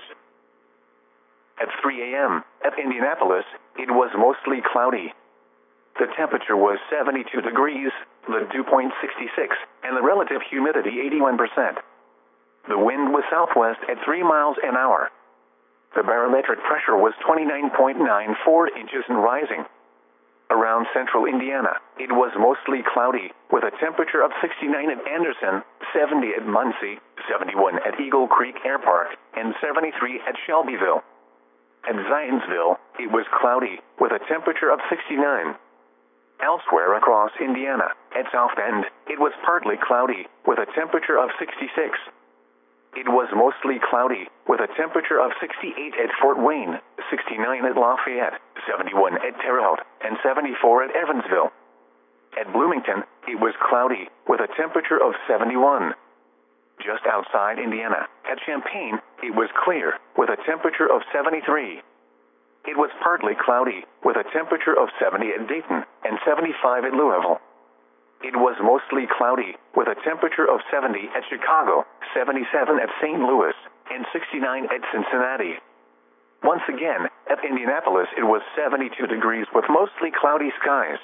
At three a m at Indianapolis, it was mostly cloudy. The temperature was seventy-two degrees, the dew point sixty-six, and the relative humidity eighty-one percent. The wind was southwest at three miles an hour. The barometric pressure was twenty-nine point nine four inches and rising. Around central Indiana, it was mostly cloudy, with a temperature of sixty-nine at Anderson, seventy at Muncie, seventy-one at Eagle Creek Air Park, and seventy-three at Shelbyville. At Zionsville, it was cloudy, with a temperature of sixty-nine. Elsewhere across Indiana, at South Bend, it was partly cloudy, with a temperature of sixty-six. It was mostly cloudy, with a temperature of sixty-eight at Fort Wayne, sixty-nine at Lafayette, seventy-one at Terre Haute, and seventy-four at Evansville. At Bloomington, it was cloudy, with a temperature of seventy-one. Just outside Indiana, at Champaign, it was clear, with a temperature of seventy-three. It was partly cloudy, with a temperature of seventy at Dayton, and seventy-five at Louisville. It was mostly cloudy, with a temperature of seventy at Chicago, seventy-seven at Saint Louis, and sixty-nine at Cincinnati. Once again, at Indianapolis it was seventy-two degrees with mostly cloudy skies.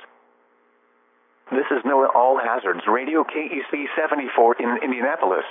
This is NOAA All Hazards Radio K E C seventy-four in Indianapolis.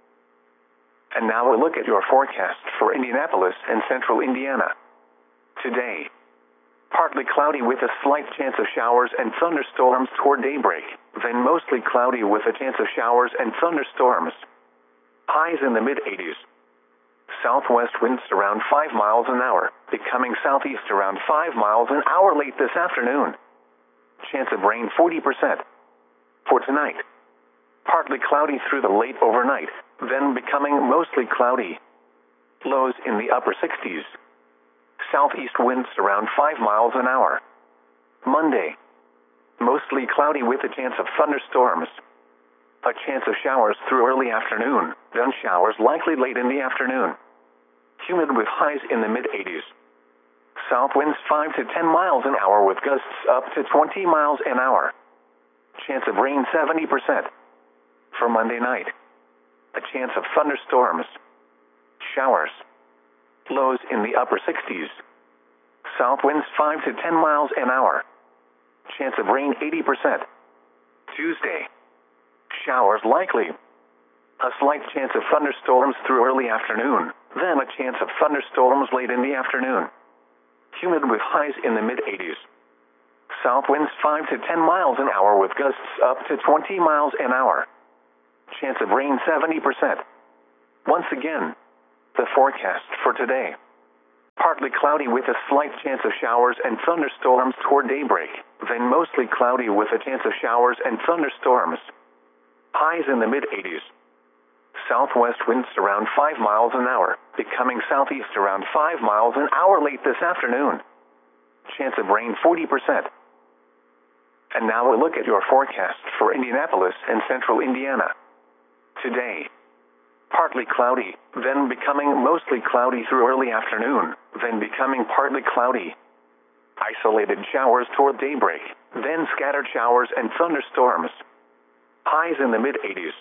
And now a look at your forecast for Indianapolis and central Indiana. Today. Partly cloudy with a slight chance of showers and thunderstorms toward daybreak, then mostly cloudy with a chance of showers and thunderstorms. Highs in the mid eighties. Southwest winds around five miles an hour, becoming southeast around five miles an hour late this afternoon. Chance of rain forty percent. For tonight. Partly cloudy through the late overnight, then becoming mostly cloudy. Lows in the upper sixties. Southeast winds around five miles an hour. Monday. Mostly cloudy with a chance of thunderstorms. A chance of showers through early afternoon, then showers likely late in the afternoon. Humid with highs in the mid eighties. South winds five to ten miles an hour with gusts up to twenty miles an hour. Chance of rain seventy percent. For Monday night. A chance of thunderstorms. Showers. Lows in the upper sixties. South winds five to ten miles an hour. Chance of rain eighty percent. Tuesday. Showers likely. A slight chance of thunderstorms through early afternoon, then a chance of thunderstorms late in the afternoon. Humid with highs in the mid eighties. South winds five to ten miles an hour with gusts up to twenty miles an hour. Chance of rain seventy percent. Once again, the forecast for today. Partly cloudy with a slight chance of showers and thunderstorms toward daybreak, then mostly cloudy with a chance of showers and thunderstorms. Highs in the mid eighties. Southwest winds around five miles an hour, becoming southeast around five miles an hour late this afternoon. Chance of rain forty percent. And now a look at your forecast for Indianapolis and central Indiana. Today, partly cloudy, then becoming mostly cloudy through early afternoon, then becoming partly cloudy. Isolated showers toward daybreak, then scattered showers and thunderstorms. Highs in the mid eighties.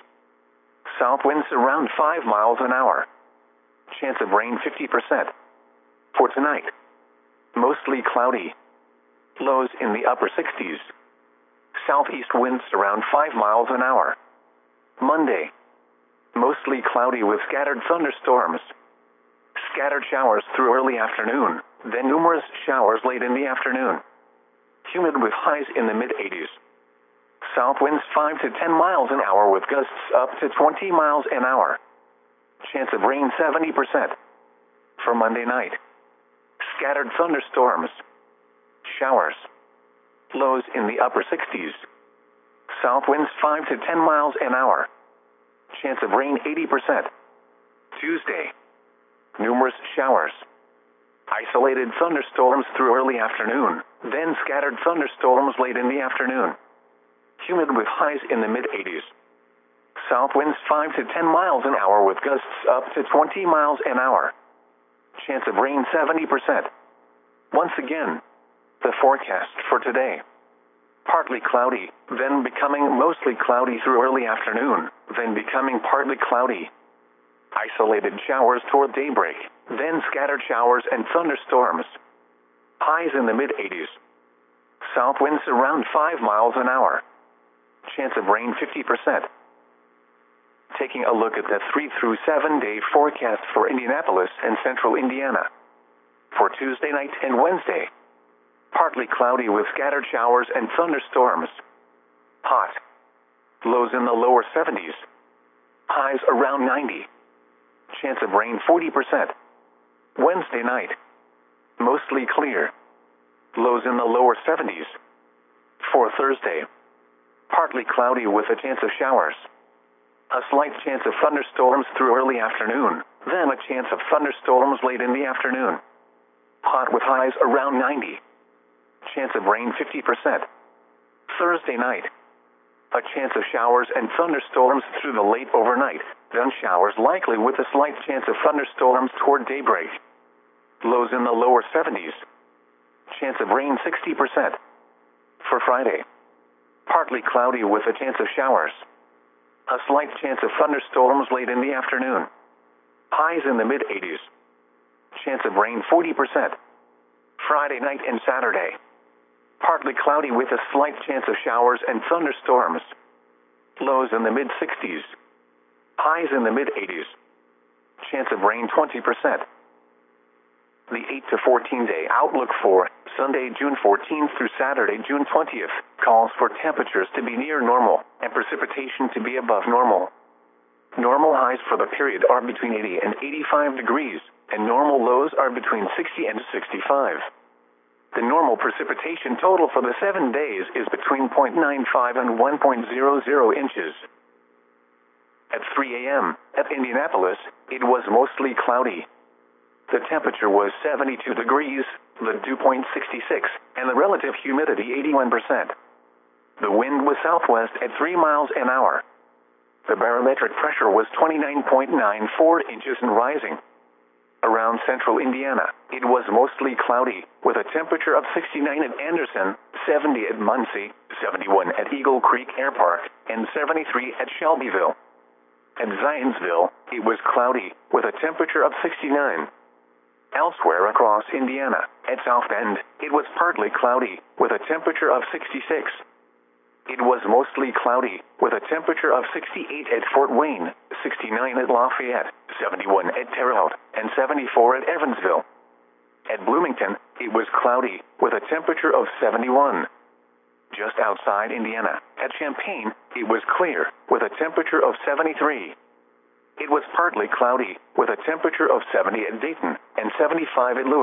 South winds around five miles an hour. Chance of rain fifty percent. For tonight, mostly cloudy. Lows in the upper sixties. Southeast winds around five miles an hour. Monday, mostly cloudy with scattered thunderstorms. Scattered showers through early afternoon, then numerous showers late in the afternoon. Humid with highs in the mid eighties. South winds five to ten miles an hour with gusts up to twenty miles an hour. Chance of rain seventy percent. For Monday night, scattered thunderstorms. Showers. Lows in the upper sixties. South winds five to ten miles an hour. Chance of rain eighty percent. Tuesday, numerous showers. Isolated thunderstorms through early afternoon, then scattered thunderstorms late in the afternoon. Humid with highs in the mid eighties. South winds five to ten miles an hour with gusts up to twenty miles an hour. Chance of rain seventy percent. Once again, the forecast for today. Partly cloudy, then becoming mostly cloudy through early afternoon, then becoming partly cloudy. Isolated showers toward daybreak, then scattered showers and thunderstorms. Highs in the mid eighties. South winds around five miles an hour. Chance of rain fifty percent. Taking a look at the three through seven day forecast for Indianapolis and central Indiana. For Tuesday night and Wednesday, partly cloudy with scattered showers and thunderstorms. Hot. Lows in the lower seventies. Highs around ninety. Chance of rain forty percent. Wednesday night, mostly clear. Lows in the lower seventies. For Thursday, partly cloudy with a chance of showers. A slight chance of thunderstorms through early afternoon, then a chance of thunderstorms late in the afternoon. Hot with highs around ninety. Chance of rain fifty percent. Thursday night, a chance of showers and thunderstorms through the late overnight, then showers likely with a slight chance of thunderstorms toward daybreak. Lows in the lower seventies. Chance of rain sixty percent. For Friday, partly cloudy with a chance of showers. A slight chance of thunderstorms late in the afternoon. Highs in the mid eighties. Chance of rain forty percent. Friday night and Saturday, partly cloudy with a slight chance of showers and thunderstorms. Lows in the mid sixties. Highs in the mid eighties. Chance of rain twenty percent. The eight to fourteen day outlook for Sunday, June fourteenth through Saturday, June twentieth, calls for temperatures to be near normal and precipitation to be above normal. Normal highs for the period are between eighty and eighty-five degrees, and normal lows are between sixty and sixty-five. The normal precipitation total for the seven days is between zero point nine five and one point zero zero inches. At three a m at Indianapolis, it was mostly cloudy. The temperature was seventy-two degrees, the dew point sixty-six, and the relative humidity eighty-one percent. The wind was southwest at three miles an hour. The barometric pressure was twenty-nine point nine four inches and rising. Around central Indiana, it was mostly cloudy, with a temperature of sixty-nine at Anderson, seventy at Muncie, seventy-one at Eagle Creek Air Park, and seventy-three at Shelbyville. At Zionsville, it was cloudy, with a temperature of sixty-nine. Elsewhere across Indiana, at South Bend, it was partly cloudy, with a temperature of sixty-six. It was mostly cloudy, with a temperature of sixty-eight at Fort Wayne, sixty-nine at Lafayette, seventy-one at Terre Haute, and seventy-four at Evansville. At Bloomington, it was cloudy, with a temperature of seventy-one. Just outside Indiana, at Champaign, it was clear, with a temperature of seventy-three. It was partly cloudy, with a temperature of seventy at Dayton, and seventy-five at Lewis.